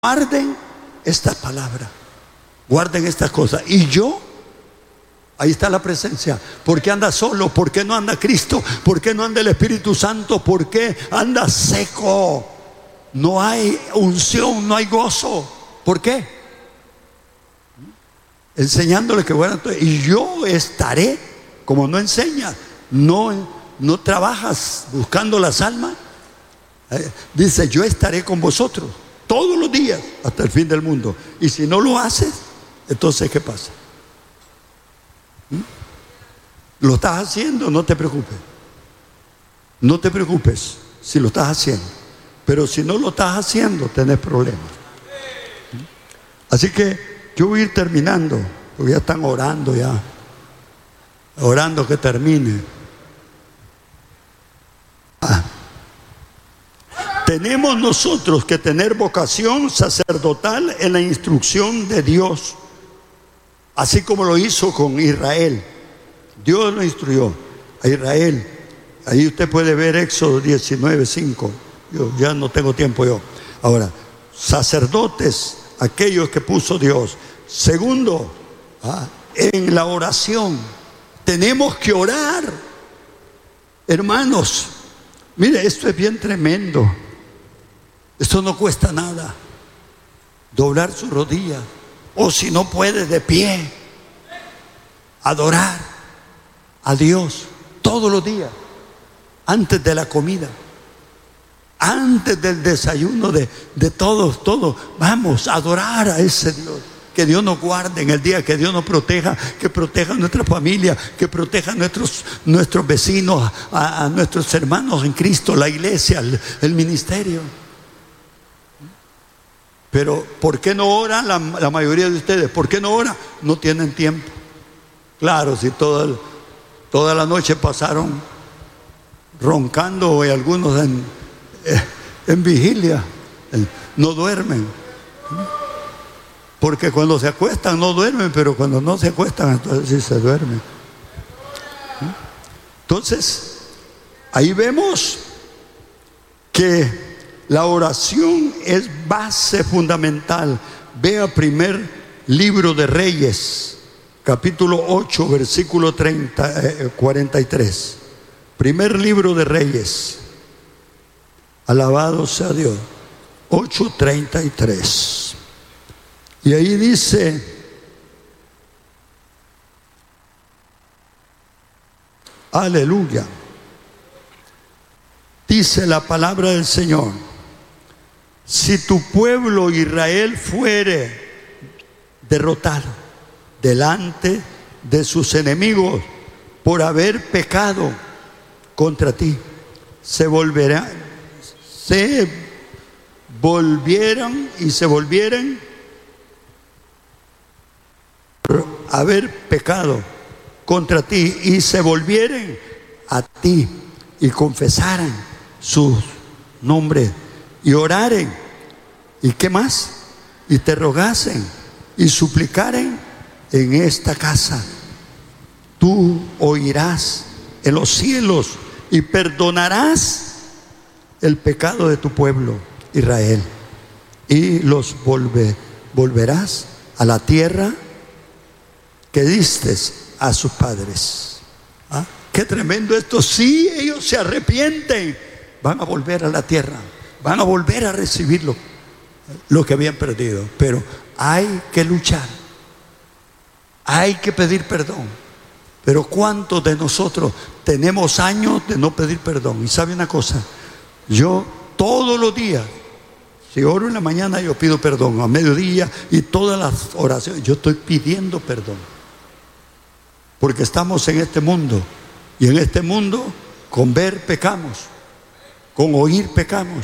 guarden esta palabra, guarden estas cosas. Y yo, ahí está la presencia. ¿Por qué anda solo? ¿Por qué no anda Cristo? ¿Por qué no anda el Espíritu Santo? ¿Por qué anda seco? No hay unción, no hay gozo. ¿Por qué? Enseñándole que bueno, y yo estaré, como no enseñas, no trabajas buscando las almas. Dice, yo estaré con vosotros todos los días hasta el fin del mundo. Y si no lo haces, entonces ¿qué pasa? ¿Lo estás haciendo? No te preocupes. No te preocupes si lo estás haciendo. Pero si no lo estás haciendo, tenés problemas. Así que yo voy a ir terminando, porque ya están orando orando que termine. Tenemos nosotros que tener vocación sacerdotal en la instrucción de Dios, así como lo hizo con Israel. Dios lo instruyó a Israel. Ahí usted puede ver Éxodo 19:5. Yo ya no tengo tiempo yo. Ahora, sacerdotes, aquellos que puso Dios. Segundo, en la oración tenemos que orar, hermanos. Mire, esto es bien tremendo. Esto no cuesta nada. Doblar sus rodillas, o si no puede, de pie, adorar a Dios todos los días, antes de la comida, antes del desayuno de todos. Vamos a adorar a ese Dios. Que Dios nos guarde en el día, que Dios nos proteja, que proteja a nuestra familia, que proteja a nuestros vecinos, a nuestros hermanos en Cristo, la iglesia, el ministerio. Pero ¿por qué no oran la mayoría de ustedes? ¿Por qué no oran? No tienen tiempo. Claro, si toda la noche pasaron roncando, y algunos en vigilia, no duermen. Porque cuando se acuestan no duermen, pero cuando no se acuestan, entonces sí se duermen. Entonces, ahí vemos que la oración es base fundamental. Vea primer libro de Reyes, capítulo 8, versículo 43. Primer libro de Reyes. Alabado sea Dios. 8:33. Y ahí dice, aleluya, dice la palabra del Señor: si tu pueblo Israel fuere derrotado delante de sus enemigos por haber pecado contra ti, se volvieran haber pecado contra ti y se volvieren a ti y confesaran sus nombres y oraren, y qué más, y te rogasen y suplicaren en esta casa, tú oirás en los cielos y perdonarás el pecado de tu pueblo Israel y los volverás a la tierra que diste a sus padres. Qué tremendo esto. Si ellos se arrepienten, van a volver a la tierra, van a volver a recibir lo que habían perdido. Pero hay que luchar, hay que pedir perdón. Pero ¿cuántos de nosotros tenemos años de no pedir perdón? Y sabe una cosa, yo todos los días, si oro en la mañana, yo pido perdón, a mediodía, y todas las oraciones, yo estoy pidiendo perdón. Porque estamos en este mundo, y en este mundo con ver pecamos, con oír pecamos,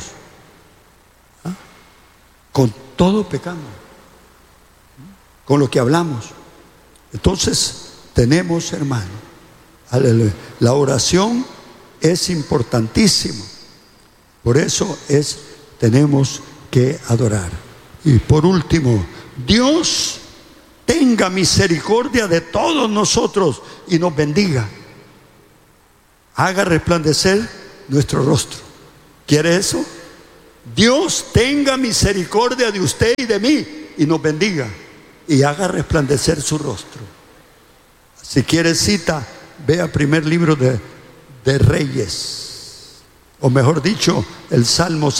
con todo pecamos, con lo que hablamos. Entonces tenemos, hermano, aleluya, la oración es importantísima. Por eso tenemos que adorar. Y por último, Dios tenga misericordia de todos nosotros y nos bendiga. Haga resplandecer nuestro rostro. ¿Quiere eso? Dios tenga misericordia de usted y de mí y nos bendiga y haga resplandecer su rostro. Si quiere cita, vea primer libro de Reyes, o mejor dicho, el Salmo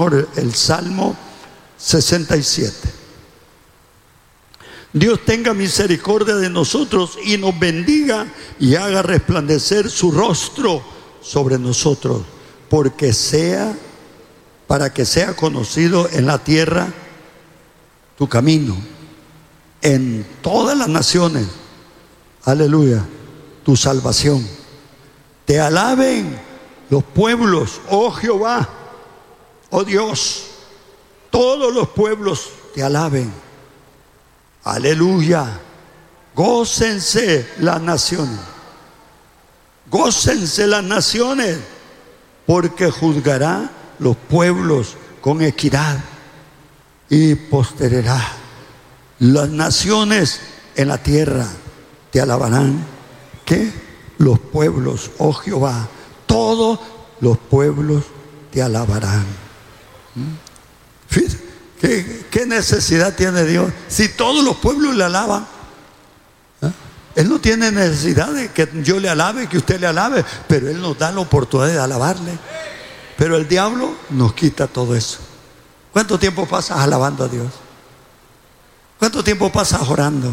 67. Dios tenga misericordia de nosotros y nos bendiga y haga resplandecer su rostro sobre nosotros, para que sea conocido en la tierra tu camino, en todas las naciones, aleluya, tu salvación. Te alaben los pueblos, oh Jehová, oh Dios, todos los pueblos te alaben, aleluya. Gócense las naciones, gócense las naciones, porque juzgará los pueblos con equidad y posterará. Las naciones en la tierra te alabarán. ¿Qué? Los pueblos, oh Jehová, todos los pueblos te alabarán. ¿Qué necesidad tiene Dios? Si todos los pueblos le alaban, Él no tiene necesidad de que yo le alabe, que usted le alabe, pero Él nos da la oportunidad de alabarle. Pero el diablo nos quita todo eso. ¿Cuánto tiempo pasas alabando a Dios? ¿Cuánto tiempo pasas orando?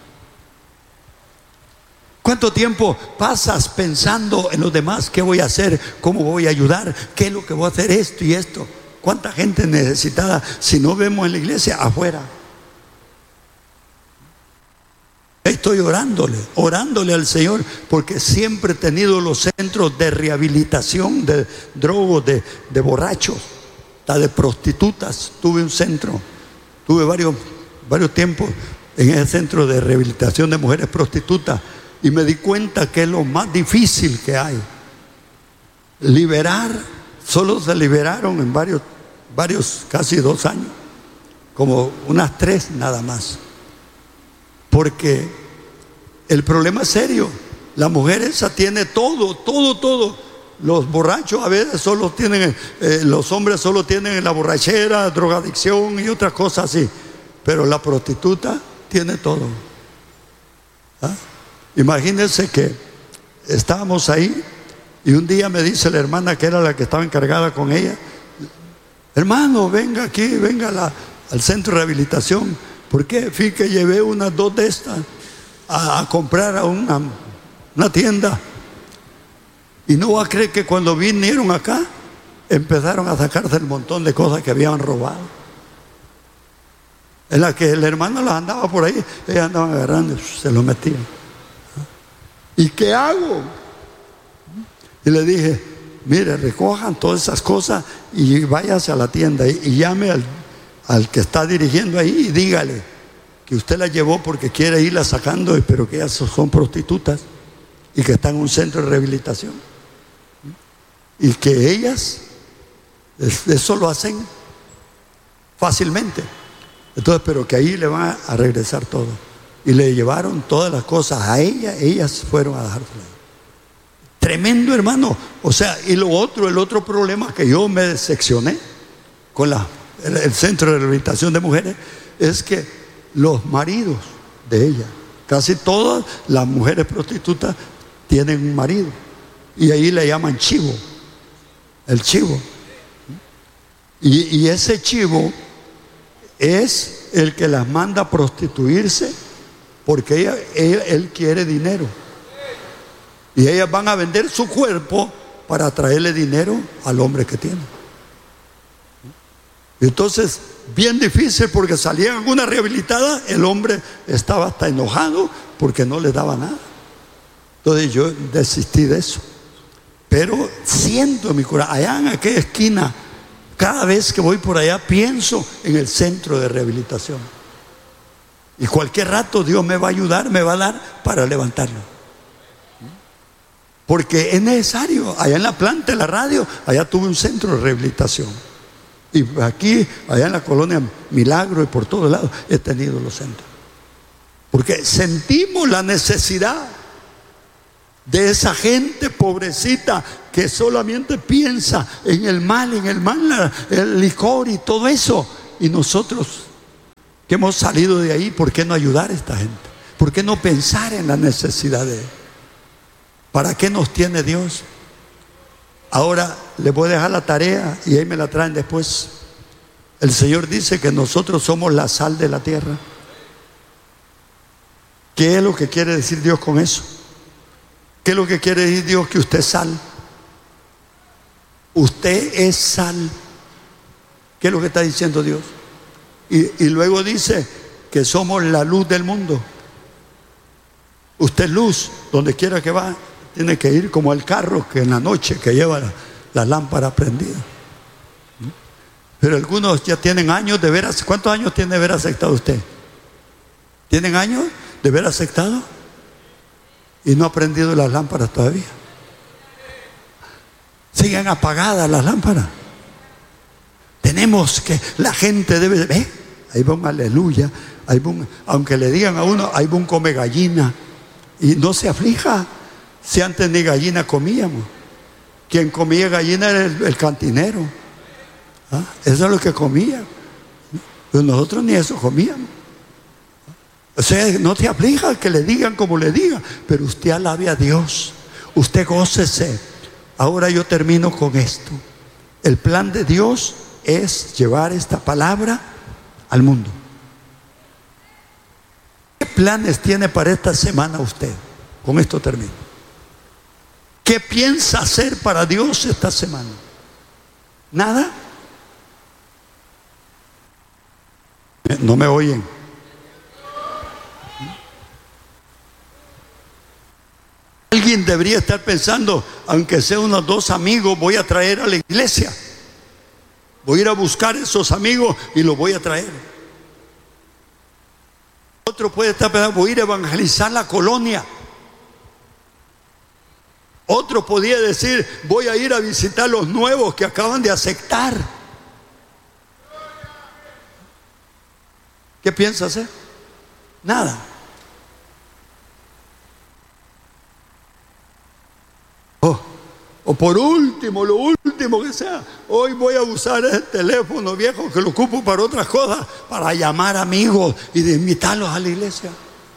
¿Cuánto tiempo pasas pensando en los demás? ¿Qué voy a hacer? ¿Cómo voy a ayudar? ¿Qué es lo que voy a hacer? Esto y esto. ¿Cuánta gente necesitada si no vemos en la iglesia afuera? Estoy orándole al Señor, porque siempre he tenido los centros de rehabilitación de drogos, de borrachos, de prostitutas. Tuve un centro, tuve varios tiempos en ese centro de rehabilitación de mujeres prostitutas, y me di cuenta que es lo más difícil que hay. Liberar, solo se liberaron en varios, casi 2 años, como unas 3 nada más. Porque el problema es serio. La mujer esa tiene todo. Los borrachos a veces solo tienen, los hombres solo tienen la borrachera, drogadicción y otras cosas así. Pero la prostituta tiene todo. Imagínense que estábamos ahí y un día me dice la hermana, que era la que estaba encargada con ella: hermano, venga aquí, venga al centro de rehabilitación. ¿Por qué? Fíjate que llevé unas 2 de estas a comprar a una tienda, y no va a creer que cuando vinieron acá empezaron a sacarse el montón de cosas que habían robado, en la que el hermano las andaba por ahí, ellas andaban agarrando y se lo metían. ¿Y qué hago? Y le dije: mire, recojan todas esas cosas y váyase a la tienda y llame al que está dirigiendo ahí y dígale que usted la llevó porque quiere irla sacando, pero que ellas son prostitutas y que están en un centro de rehabilitación, y que ellas eso lo hacen fácilmente. Entonces, pero que ahí le van a regresar todo. Y le llevaron todas las cosas a ella, ellas fueron a dejársela. Tremendo, hermano. O sea, y el otro problema que yo me decepcioné con el centro de rehabilitación de mujeres es que los maridos de ella, casi todas las mujeres prostitutas tienen un marido, y ahí le llaman chivo, el chivo. Y ese chivo es el que las manda a prostituirse, porque él quiere dinero, y ellas van a vender su cuerpo para traerle dinero al hombre que tiene. Entonces, bien difícil, porque salían una rehabilitada, el hombre estaba hasta enojado porque no le daba nada. Entonces yo desistí de eso. Pero siento en mi corazón, allá en aquella esquina, cada vez que voy por allá pienso en el centro de rehabilitación, y cualquier rato Dios me va a ayudar, me va a dar para levantarlo, porque es necesario. Allá en la planta de la radio, allá tuve un centro de rehabilitación, y aquí, allá en la colonia Milagro y por todos lados he tenido los centros, porque sentimos la necesidad de esa gente pobrecita que solamente piensa en el mal, el licor y todo eso. Y nosotros que hemos salido de ahí, ¿por qué no ayudar a esta gente? ¿Por qué no pensar en la necesidad de él? ¿Para qué nos tiene Dios? Ahora les voy a dejar la tarea y ahí me la traen después. El Señor dice que nosotros somos la sal de la tierra. ¿Qué es lo que quiere decir Dios con eso? ¿Qué es lo que quiere decir Dios? Que usted es sal. Usted es sal. ¿Qué es lo que está diciendo Dios? Y luego dice que somos la luz del mundo. Usted es luz, donde quiera que va, tiene que ir como el carro que en la noche que lleva la lámpara prendida. Pero algunos ya tienen años de haber, ¿cuántos años tiene de haber aceptado usted? ¿Tienen años de haber aceptado? Y no ha prendido las lámparas todavía. Siguen apagadas las lámparas. Tenemos que, la gente debe de ver, ahí va un aleluya, ahí va aunque le digan a uno, ahí va un come gallina, y no se aflija, si antes ni gallina comíamos. Quien comía gallina era el cantinero. ¿Ah? Eso es lo que comía. Pero nosotros ni eso comíamos. O sea, no te aflija que le digan como le digan, pero usted alabe a Dios, usted gócese. Ahora yo termino con esto. El plan de Dios es llevar esta palabra al mundo. ¿Qué planes tiene para esta semana usted? Con esto termino. ¿Qué piensa hacer para Dios esta semana? ¿Nada? No me oyen. Alguien debería estar pensando, aunque sea unos 2 amigos, voy a traer a la iglesia. Voy a ir a buscar esos amigos y los voy a traer. Otro puede estar pensando, voy a ir a evangelizar la colonia. Otro podría decir, voy a ir a visitar los nuevos que acaban de aceptar. ¿Qué piensa hacer? Nada. O por último, lo último que sea, hoy voy a usar el teléfono viejo que lo ocupo para otras cosas, para llamar amigos y de invitarlos a la iglesia.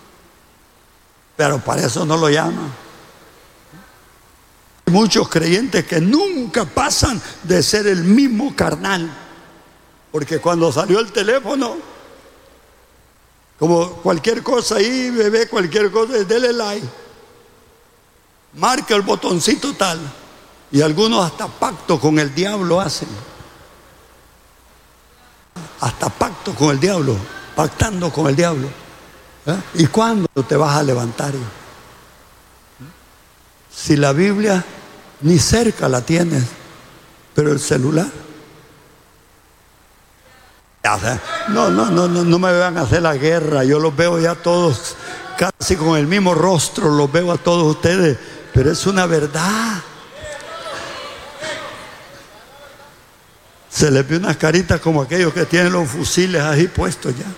Pero para eso no lo llaman. Hay muchos creyentes que nunca pasan de ser el mismo carnal, porque cuando salió el teléfono, como cualquier cosa ahí, bebé, cualquier cosa, dele like, marca el botoncito tal. Y algunos hasta pacto con el diablo hacen. Hasta pacto con el diablo, pactando con el diablo. ¿Y cuándo te vas a levantar? Si la Biblia ni cerca la tienes, pero el celular. No me van a hacer la guerra. Yo los veo ya todos casi con el mismo rostro, los veo a todos ustedes, pero es una verdad. Se les ve unas caritas como aquellos que tienen los fusiles ahí puestos ya.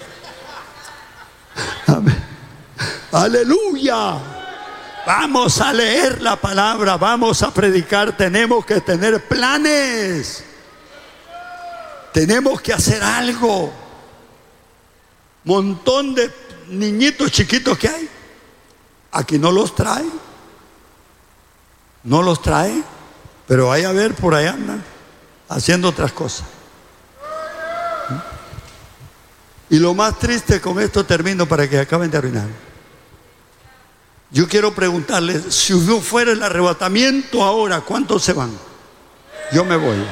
Amén. Aleluya. Vamos a leer la palabra, vamos a predicar. Tenemos que tener planes. Tenemos que hacer algo. Montón de niñitos chiquitos que hay. Aquí no los trae. No los trae. Pero vaya a ver, por ahí andan haciendo otras cosas. Y lo más triste, con esto termino para que acaben de arruinar. Yo quiero preguntarles, si fuera el arrebatamiento ahora, ¿cuántos se van? Yo me voy.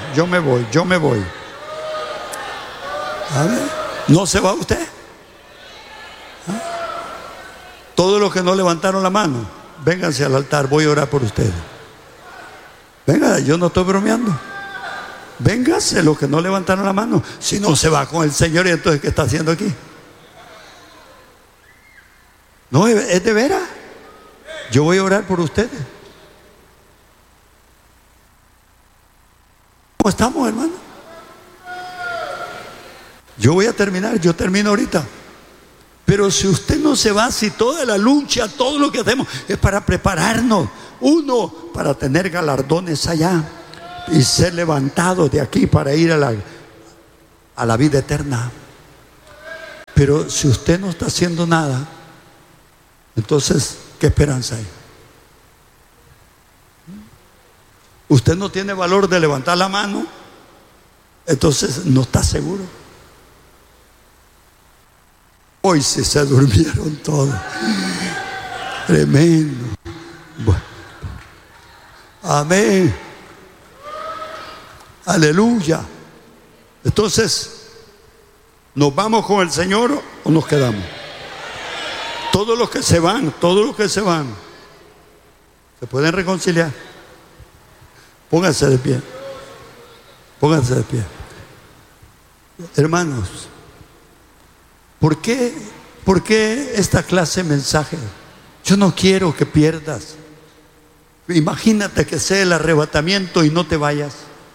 A ver, ¿no se va usted? ¿Ah? Todos los que no levantaron la mano, vénganse al altar, voy a orar por ustedes. Venga, yo no estoy bromeando. Véngase los que no levantaron la mano. Si no, se va con el Señor. Y entonces, ¿qué está haciendo aquí? No, es de veras. Yo voy a orar por ustedes. ¿Cómo estamos, hermano? Yo voy a terminar. Yo termino ahorita. Pero si usted no se va, si toda la lucha, todo lo que hacemos es para prepararnos, uno, para tener galardones allá y ser levantados de aquí para ir a la vida eterna. Pero si usted no está haciendo nada, entonces, ¿qué esperanza hay? Usted no tiene valor de levantar la mano, entonces no está seguro. Hoy sí se durmieron todos. Tremendo. Bueno. Amén. Aleluya. Entonces, ¿nos vamos con el Señor o nos quedamos? Todos los que se van, ¿se pueden reconciliar? Pónganse de pie. Pónganse de pie. Hermanos, ¿por qué esta clase de mensaje? Yo no quiero que pierdas. Imagínate que sea el arrebatamiento y no te vayas.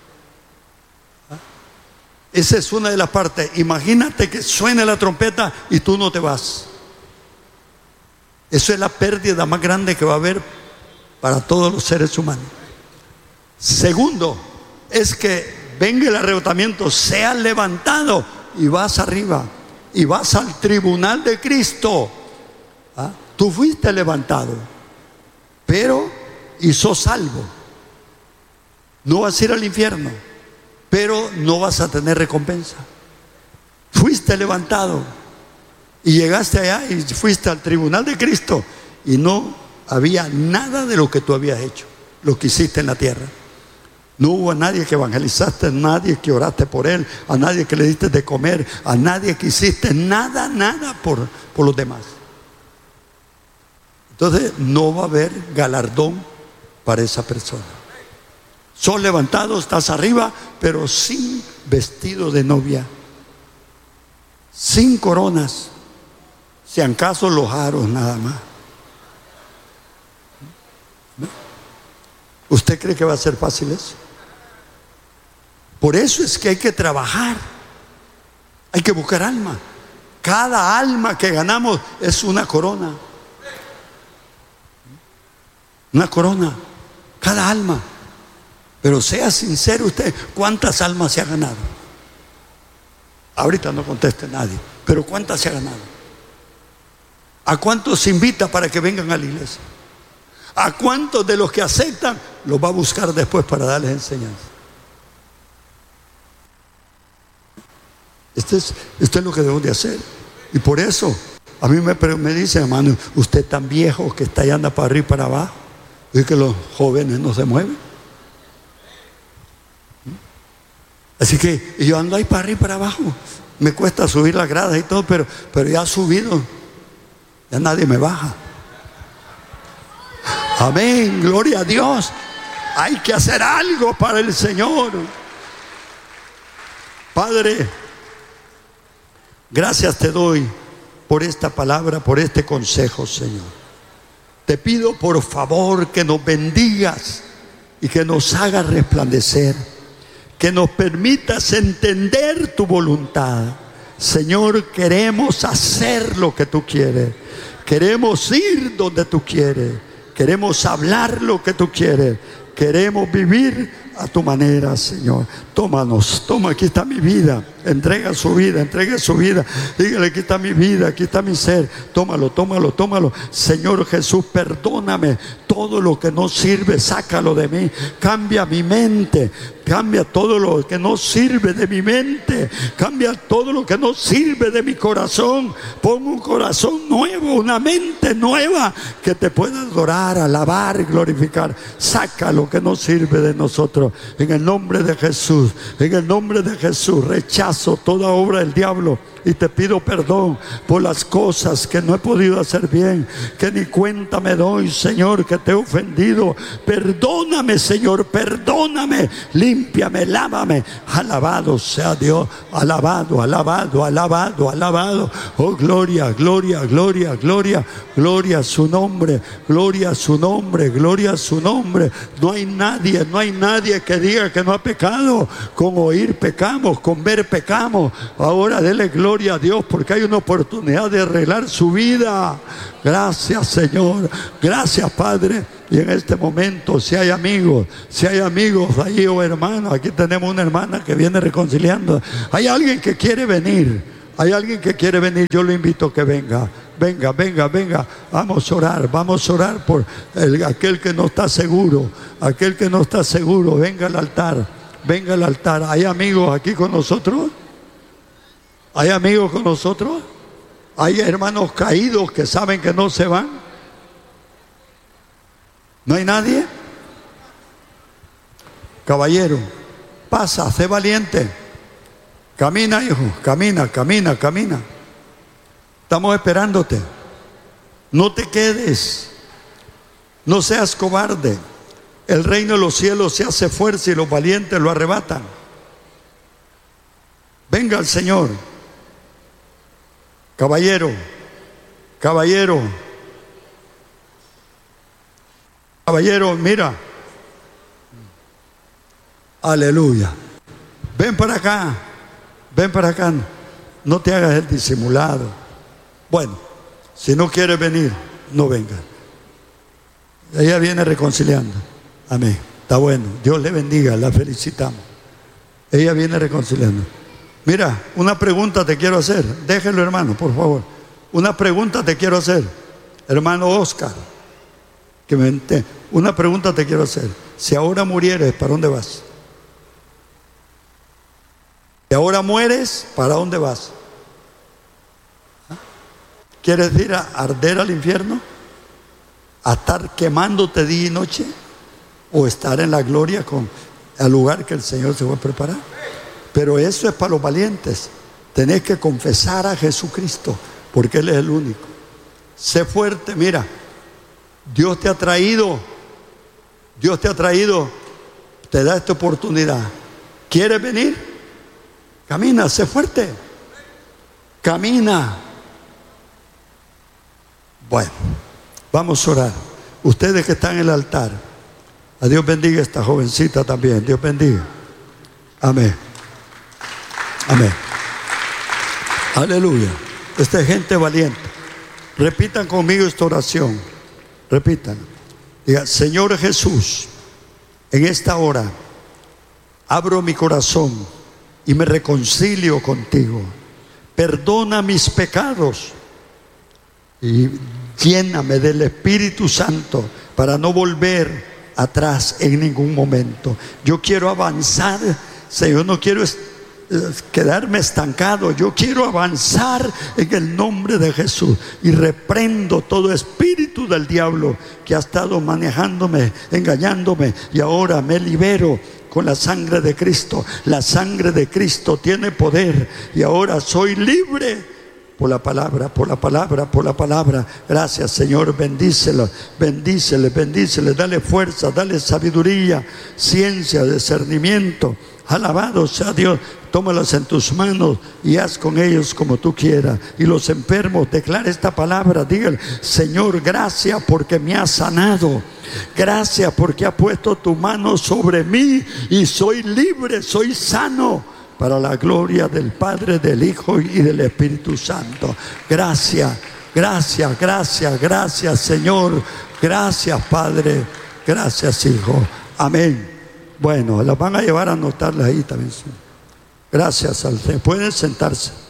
Esa es una de las partes. Imagínate que suene la trompeta y tú no te vas. Eso es la pérdida más grande que va a haber para todos los seres humanos. Segundo, es que venga el arrebatamiento, seas levantado y vas arriba y vas al tribunal de Cristo. ¿Ah? Tú fuiste levantado, pero y sos salvo. No vas a ir al infierno, pero no vas a tener recompensa. Fuiste levantado y llegaste allá y fuiste al tribunal de Cristo y no había nada de lo que tú habías hecho, lo que hiciste en la tierra. No hubo a nadie que evangelizaste, a nadie que oraste por él, a nadie que le diste de comer, a nadie que hiciste nada por los demás. Entonces no va a haber galardón para esa persona. Sos levantado, estás arriba, pero sin vestido de novia, sin coronas, si acaso los aros nada más. ¿Usted cree que va a ser fácil eso? Por eso es que hay que trabajar, hay que buscar alma. Cada alma que ganamos es una corona. Una corona, cada alma. Pero sea sincero usted, ¿cuántas almas se ha ganado? Ahorita no conteste nadie, pero ¿cuántas se ha ganado? ¿A cuántos se invita para que vengan a la iglesia? ¿A cuántos de los que aceptan los va a buscar después para darles enseñanza? Esto es lo que debemos de hacer. Y por eso a mí me dicen, hermano, usted tan viejo que está y anda para arriba y para abajo. Es que los jóvenes no se mueven. Así que yo ando ahí para arriba y para abajo. Me cuesta subir las gradas y todo, pero ya he subido. Ya nadie me baja. Amén, gloria a Dios. Hay que hacer algo para el Señor. Padre, gracias te doy por esta palabra, por este consejo, Señor. Te pido por favor que nos bendigas y que nos hagas resplandecer, que nos permitas entender tu voluntad. Señor, queremos hacer lo que tú quieres, queremos ir donde tú quieres, queremos hablar lo que tú quieres, queremos vivir a tu manera, Señor. Tómanos, toma, aquí está mi vida. Entrega su vida. Dígale, aquí está mi vida, aquí está mi ser. Tómalo. Señor Jesús, perdóname todo lo que no sirve, sácalo de mí. Cambia mi mente, cambia todo lo que no sirve de mi mente, cambia todo lo que no sirve de mi corazón. Pon un corazón nuevo, una mente nueva que te pueda adorar, alabar y glorificar. Saca lo que no sirve de nosotros. En el nombre de Jesús, rechazo toda obra del diablo y te pido perdón por las cosas que no he podido hacer bien, que ni cuenta me doy, Señor, que te he ofendido. Perdóname, Señor, perdóname, límpiame, lávame. Alabado sea Dios, alabado. Oh, gloria a su nombre, gloria a su nombre. No hay nadie que diga que no ha pecado. Con oír pecamos, con ver pecamos. Ahora dele gloria gloria a Dios, porque hay una oportunidad de arreglar su vida. Gracias, Señor. Gracias, Padre. Y en este momento, si hay amigos ahí o hermanos, aquí tenemos una hermana que viene reconciliando. Hay alguien que quiere venir. Yo lo invito a que venga. Venga. Vamos a orar por aquel que no está seguro. Venga al altar. ¿Hay amigos aquí con nosotros? ¿Hay hermanos caídos que saben que no se van? ¿No hay nadie? Caballero, pasa, sé valiente. Camina, hijo, camina. Estamos esperándote. No te quedes. No seas cobarde. El reino de los cielos se hace fuerza y los valientes lo arrebatan. Venga el Señor. Caballero. Caballero, mira. Aleluya. Ven para acá. No te hagas el disimulado. Bueno, si no quieres venir, no vengas. Ella viene reconciliando. Amén. Está bueno. Dios le bendiga. La felicitamos. Ella viene reconciliando. Mira, una pregunta te quiero hacer. Déjenlo, hermano, por favor. Una pregunta te quiero hacer. Hermano Oscar. Una pregunta te quiero hacer. Si ahora murieres, ¿para dónde vas? Si ahora mueres, ¿para dónde vas? ¿Quieres ir a arder al infierno? ¿A estar quemándote día y noche? ¿O estar en la gloria con el lugar que el Señor se va a preparar? Pero eso es para los valientes. Tenés que confesar a Jesucristo, porque Él es el único. Sé fuerte, mira. Dios te ha traído, te da esta oportunidad. ¿Quieres venir? Camina, sé fuerte. Camina. Bueno, vamos a orar. Ustedes que están en el altar, a Dios bendiga a esta jovencita también. Dios bendiga. Amén. Aleluya. Esta es gente valiente. Repitan conmigo esta oración. Repitan. Diga: Señor Jesús, en esta hora abro mi corazón y me reconcilio contigo. Perdona mis pecados y lléname del Espíritu Santo para no volver atrás en ningún momento. Yo quiero avanzar, Señor, no quiero quedarme estancado. Yo quiero avanzar en el nombre de Jesús, y reprendo todo espíritu del diablo que ha estado manejándome, engañándome, y ahora me libero con la sangre de Cristo. La sangre de Cristo tiene poder, y ahora soy libre por la palabra. Gracias, Señor. Bendícelo, dale fuerza, dale sabiduría, ciencia, discernimiento. Alabado sea Dios. Tómalos en tus manos y haz con ellos como tú quieras. Y los enfermos, declara esta palabra. Dígale: Señor, gracias porque me has sanado. Gracias porque has puesto tu mano sobre mí y soy libre, soy sano, para la gloria del Padre, del Hijo y del Espíritu Santo. Gracias, Señor. Gracias, Padre. Gracias, Hijo. Amén. Bueno, las van a llevar a anotarlas ahí también. Gracias al Señor. Pueden sentarse.